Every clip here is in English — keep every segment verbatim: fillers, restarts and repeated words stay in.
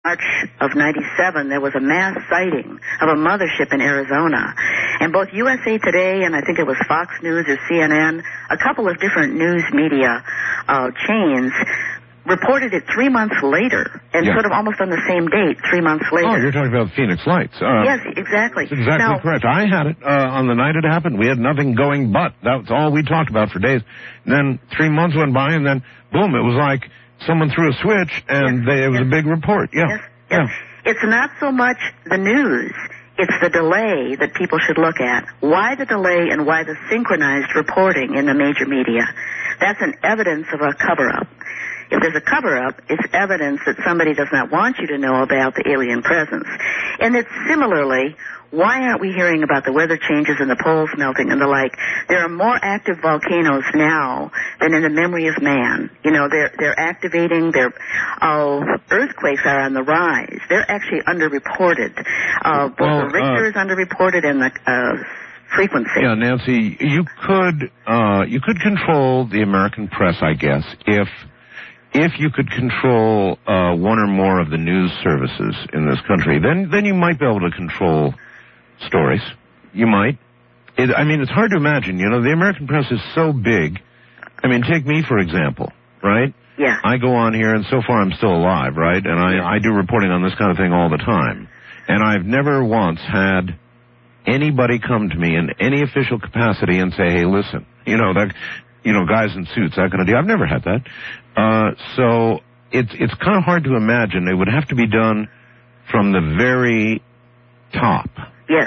March of ninety-seven, there was a mass sighting of a mothership in Arizona. And both U S A Today and I think it was Fox News or C N N, a couple of different news media uh, chains, reported it three months later, and yeah. sort of almost on the same date, three months later. Oh, you're talking about Phoenix Lights. Uh, yes, exactly. That's exactly now, correct. I had it uh, on the night it happened. We had nothing going but. That's all we talked about for days. And then three months went by, and then, boom, it was like someone threw a switch, and yes, they, it was yes. a big report. Yeah. Yes, yeah. yes. It's not so much the news. It's the delay that people should look at. Why the delay and why the synchronized reporting in the major media? That's an evidence of a cover-up. If there's a cover-up, it's evidence that somebody does not want you to know about the alien presence. And it's similarly, why aren't we hearing about the weather changes and the poles melting and the like? There are more active volcanoes now than in the memory of man. You know, they're they're activating. Their oh, earthquakes are on the rise. They're actually underreported. Uh, both well, the Richter uh, is underreported and the uh, frequency. Yeah, Nancy, you could uh, you could control the American press, I guess, if. If you could control uh, one or more of the news services in this country, then then you might be able to control stories. You might. It, I mean, it's hard to imagine. You know, the American press is so big. I mean, take me, for example, right? Yeah. I go on here, and so far I'm still alive, right? And I, I do reporting on this kind of thing all the time. And I've never once had anybody come to me in any official capacity and say, hey, listen, you know, that... you know, guys in suits, that kind of deal. I've never had that. Uh, so it's it's kind of hard to imagine. It would have to be done from the very top. Yes.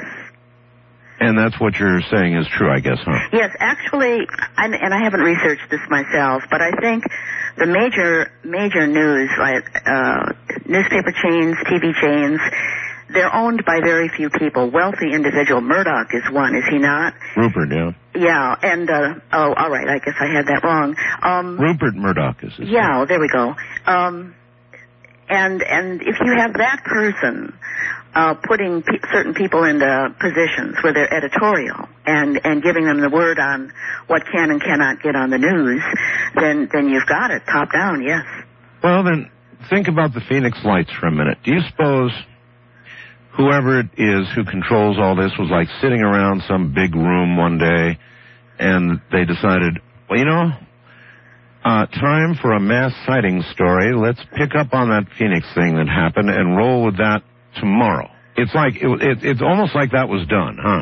And that's what you're saying is true, I guess, huh? Yes, actually, and, and I haven't researched this myself, but I think the major major news, like uh, newspaper chains, T V chains, they're owned by very few people. Wealthy individual. Murdoch is one, is he not? Rupert, yeah. Yeah, and, uh, oh, all right, I guess I had that wrong. Um, Rupert Murdoch is his Yeah, name. well, there we go. Um, and, and if you have that person, uh, putting pe- certain people into positions where they're editorial and, and giving them the word on what can and cannot get on the news, then, then you've got it, top down, yes. Well, then, think about the Phoenix Lights for a minute. Do you suppose whoever it is who controls all this was like sitting around some big room one day and they decided, well, you know, uh, time for a mass sighting story. Let's pick up on that Phoenix thing that happened and roll with that tomorrow. It's like, it, it, it's almost like that was done, huh?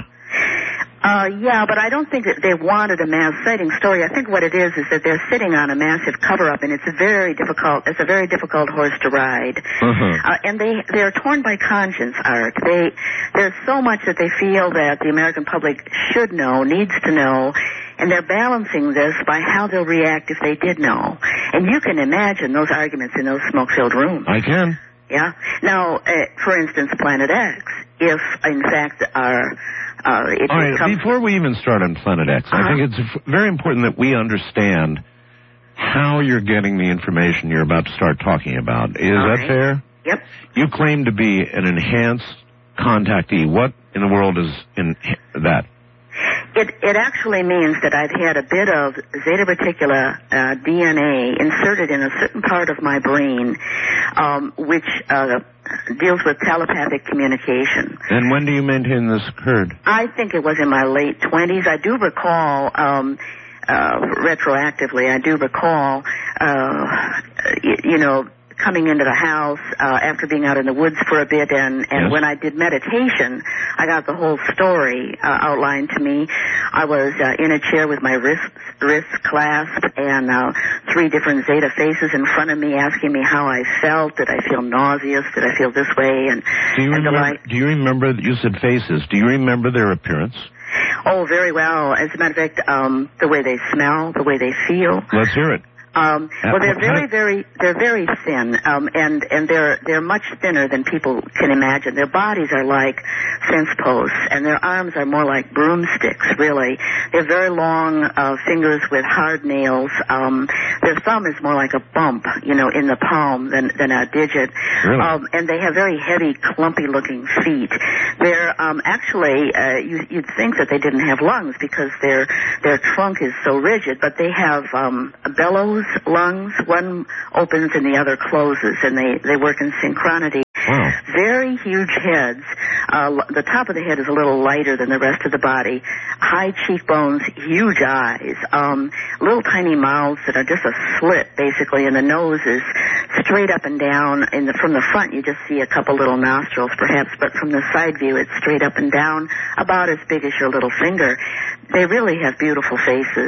Uh, yeah, but I don't think that they wanted a mass sighting story. I think what it is is that they're sitting on a massive cover-up, and it's a very difficult, it's a very difficult horse to ride. Uh-huh. Uh, and they, they're torn by conscience, Art. They, there's so much that they feel that the American public should know, needs to know, and they're balancing this by how they'll react if they did know. And you can imagine those arguments in those smoke-filled rooms. I can. Yeah. Now, uh, for instance, Planet X, if, in fact, our... Uh, it All right, comes... before we even start on Planet X, uh-huh. I think it's f- very important that we understand how you're getting the information you're about to start talking about. Is All that right. fair? Yep. You claim to be an enhanced contactee. What in the world is in that? It, it actually means that I've had a bit of Zeta Reticula uh, D N A inserted in a certain part of my brain, um, which uh, deals with telepathic communication. And when do you maintain this occurred? I think it was in my late twenties. I do recall, um, uh, retroactively, I do recall, uh, you, you know, coming into the house uh, after being out in the woods for a bit, and, and yes. when I did meditation, I got the whole story uh, outlined to me. I was uh, in a chair with my wrists, wrists clasped and uh, three different Zeta faces in front of me asking me how I felt. Did I feel nauseous? Did I feel this way? And, do you and remember, the like. Do you remember, you said faces, do you remember their appearance? Oh, very well. As a matter of fact, um, the way they smell, the way they feel. Let's hear it. Um, well, they're very, very, they're very thin, um, and and they're they're much thinner than people can imagine. Their bodies are like fence posts, and their arms are more like broomsticks. Really, they're very long uh, fingers with hard nails. Um, their thumb is more like a bump, you know, in the palm than than a digit. Really? Um, and they have very heavy, clumpy-looking feet. They're um, actually uh, you, you'd think that they didn't have lungs because their their trunk is so rigid, but they have um, bellows lungs. One opens and the other closes, and they, they work in synchronity. Wow. Very huge heads. Uh, the top of the head is a little lighter than the rest of the body. High cheekbones, huge eyes, um, little tiny mouths that are just a slit, basically, and the nose is straight up and down. In the, from the front, you just see a couple little nostrils, perhaps, but from the side view, it's straight up and down, about as big as your little finger. They really have beautiful faces.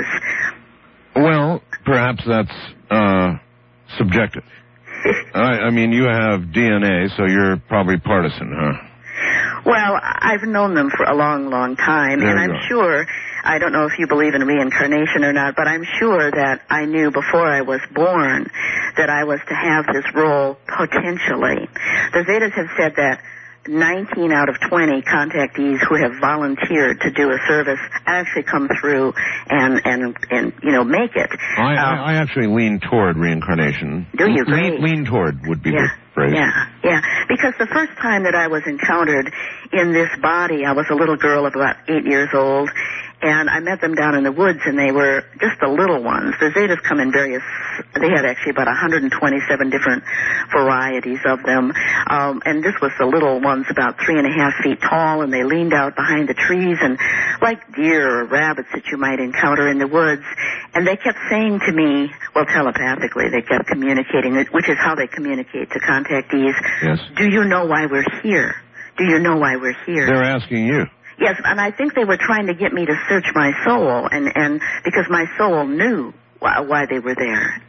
Well, perhaps that's uh, subjective. I, I mean, you have D N A, so you're probably partisan, huh? Well, I've known them for a long, long time, There and you I'm are. sure, I don't know if you believe in reincarnation or not, but I'm sure that I knew before I was born that I was to have this role potentially. The Zetas have said that nineteen out of twenty contactees who have volunteered to do a service actually come through and, and, and you know, make it. I, Um, I, I actually lean toward reincarnation. Do you? Lean, Great. lean toward would be Yeah, the phrase. yeah, yeah. Because the first time that I was encountered in this body, I was a little girl of about eight years old, and I met them down in the woods, and they were just the little ones. The Zetas come in various, they had actually about one hundred twenty-seven different varieties of them, um, and this was the little ones about three and a half feet tall, and they leaned out behind the trees, and like deer or rabbits that you might encounter in the woods, and they kept saying to me, well, telepathically, they kept communicating, which is how they communicate to contactees. Yes. Do you know why we're here? Do you know why we're here? They're asking you. Yes, and I think they were trying to get me to search my soul, and, and because my soul knew why, why they were there.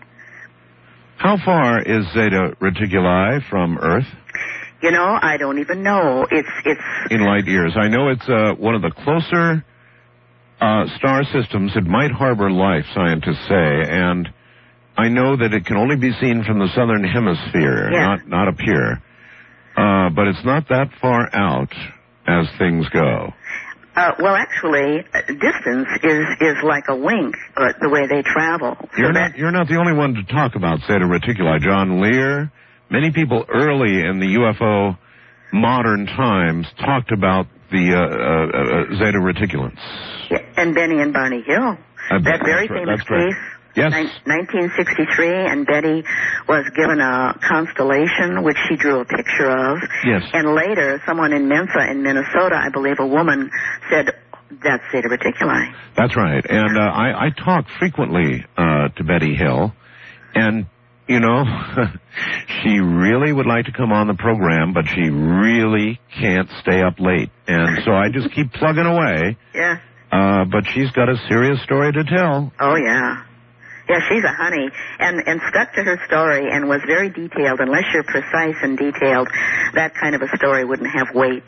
How far is Zeta Reticuli from Earth? You know, I don't even know. It's it's In light years. I know it's uh, one of the closer uh, star systems. It might harbor life, scientists say, and I know that it can only be seen from the southern hemisphere, Yeah. not not up here. Uh, but it's not that far out as things go. Uh, well, actually, uh, distance is, is like a wink, uh, the way they travel. So You're that- not, you're not the only one to talk about Zeta Reticuli. John Lear, many people early in the U F O modern times talked about the uh, uh, uh, Zeta Reticulans. Yeah, and Benny and Barney Hill. Uh, that very that's right, famous that's right. case. Yes. Nin- nineteen sixty-three, and Betty was given a constellation, which she drew a picture of. Yes. And later, someone in Mensa in Minnesota, I believe a woman, said, that's Zeta Reticuli. That's right. And uh, I, I talk frequently uh, to Betty Hill, and, you know, she really would like to come on the program, but she really can't stay up late. And so I just keep plugging away. Yeah. Uh, but she's got a serious story to tell. Oh, yeah. Yeah, she's a honey, and, and stuck to her story and was very detailed. Unless you're precise and detailed, that kind of a story wouldn't have weight.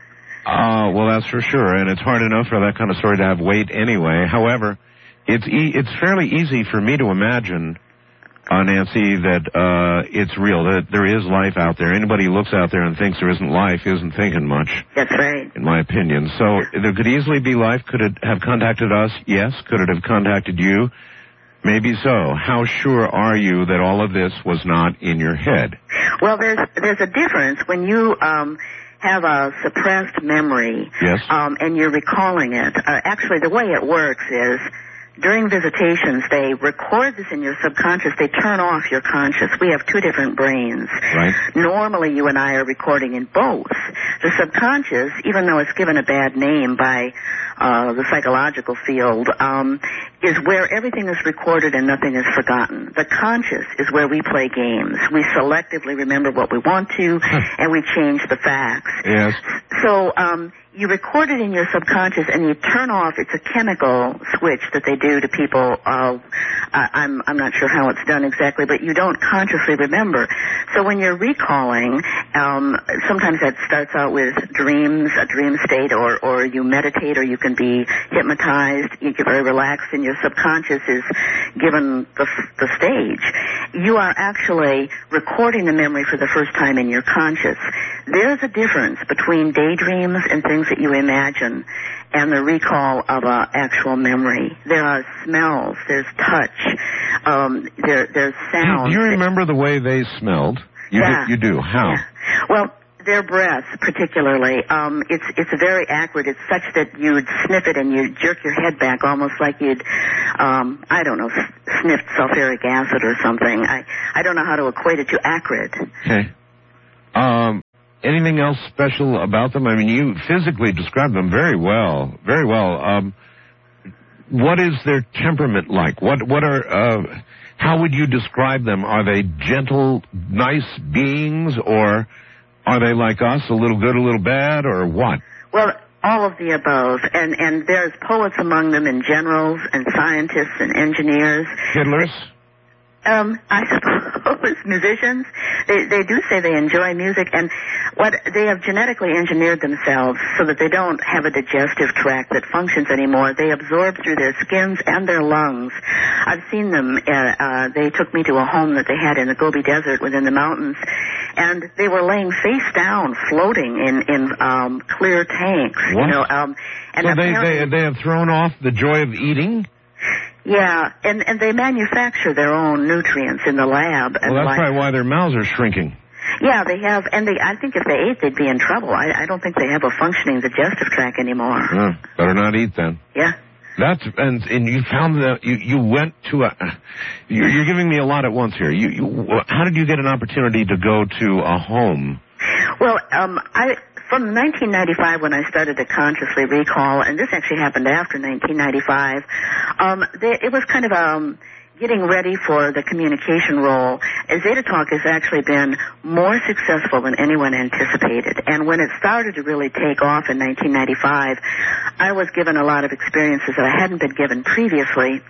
Uh, well, that's for sure, and it's hard enough for that kind of story to have weight anyway. However, it's e- it's fairly easy for me to imagine, uh, Nancy, that uh, it's real, that there is life out there. Anybody who looks out there and thinks there isn't life isn't thinking much, That's right. in my opinion. So there could easily be life. Could it have contacted us? Yes. Could it have contacted you? Maybe so. How sure are you that all of this was not in your head? Well, there's there's a difference when you um, have a suppressed memory, Yes. um, and you're recalling it. Uh, actually, the way it works is during visitations, they record this in your subconscious. They turn off your conscious. We have two different brains. Right. Normally, you and I are recording in both. The subconscious, even though it's given a bad name by uh, the psychological field, um, is where everything is recorded and nothing is forgotten. The conscious is where we play games. We selectively remember what we want to, and we change the facts. Yes. So um, you record it in your subconscious, and you turn off. It's a chemical switch that they do to people. Uh, I, I'm I'm not sure how it's done exactly, but you don't consciously remember. So when you're recalling, um, sometimes that starts out with dreams, a dream state, or or you meditate, or you can be hypnotized. You get very relaxed, and your subconscious is given the the stage. You are actually recording the memory for the first time in your conscious. There's a difference between daydreams and things that you imagine and the recall of an actual memory. There are smells, there's touch, um, there, there's Do, sound. do you remember the way they smelled? You Yeah. do, you do. How? Yeah. Well, their breath, particularly, um, it's it's very accurate. It's such that you'd sniff it and you'd jerk your head back, almost like you'd, um, I don't know, s- sniffed sulfuric acid or something. I I don't know how to equate it to acrid. Okay. Um, anything else special about them? I mean, you physically described them very well, very well. Um, what is their temperament like? What what are uh, how would you describe them? Are they gentle, nice beings, or are they like us, a little good, a little bad, or what? Well, all of the above, and and there's poets among them, and generals, and scientists, and engineers. Fiddlers? Um, I suppose musicians. They they do say they enjoy music, and what they have genetically engineered themselves so that they don't have a digestive tract that functions anymore. They absorb through their skins and their lungs. I've seen them. Uh, uh, they took me to a home that they had in the Gobi Desert within the mountains, and they were laying face down, floating in in um, clear tanks. What? You know, um, and so they, they they have thrown off the joy of eating? Yeah, and, and they manufacture their own nutrients in the lab. And well, that's like, probably why their mouths are shrinking. Yeah, they have, and they. I think if they ate, they'd be in trouble. I, I don't think they have a functioning digestive tract anymore. Uh, better not eat then. Yeah. That's and and you found that you you went to a. You're, you're giving me a lot at once here. You, you how did you get an opportunity to go to a home? Well, um, I. From nineteen ninety-five, when I started to consciously recall, and this actually happened after nineteen ninety-five, um, they, it was kind of um, getting ready for the communication role. Zeta Talk has actually been more successful than anyone anticipated. And when it started to really take off in nineteen ninety-five, I was given a lot of experiences that I hadn't been given previously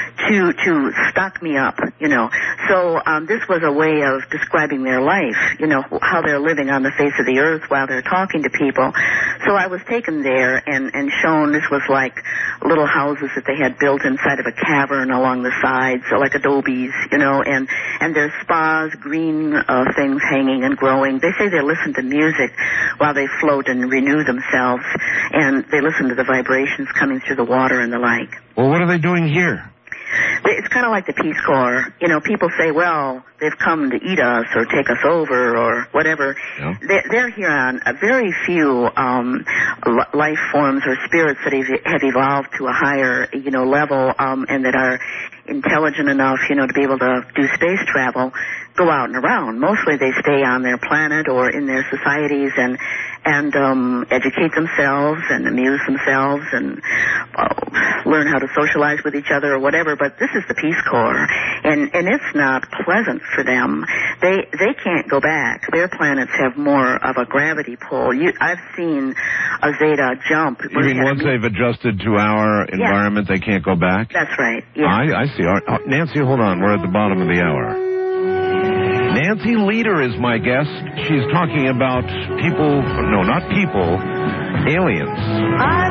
to to stock me up, you know. So um, this was a way of describing their life, you know, how they're living on the face of the earth while they're talking to people. So I was taken there and, and shown this was like little houses that they had built inside of a cavern along the sides, so like adobes, you know, and, and there's spas, green uh, things hanging and growing. They say they listen to music while they float and renew themselves, and they listen to the vibrations coming through the water and the like. Well, what are they doing here? It's kind of like the Peace Corps. You know, people say, well, they've come to eat us or take us over or whatever. Yeah. They're, they're here on a very few um, life forms or spirits that have evolved to a higher, you know, level um, and that are intelligent enough, you know, to be able to do space travel, go out and around. Mostly they stay on their planet or in their societies and and um, educate themselves and amuse themselves and uh, learn how to socialize with each other or whatever. But this is the Peace Corps, and and it's not pleasant for them. They they can't go back. Their planets have more of a gravity pull. You, I've seen a Zeta jump. You mean once they've adjusted to our environment, yeah. They can't go back? That's right. Yeah. I, I see. Uh, Nancy, hold on. We're at the bottom of the hour. Nancy Leader is my guest. She's talking about people, no, not people, aliens.